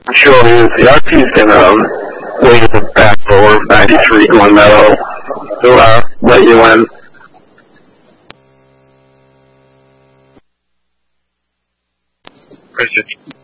Sure is. The RP's gonna wait at the back door of 93 Glen Meadow to let you in. Christian.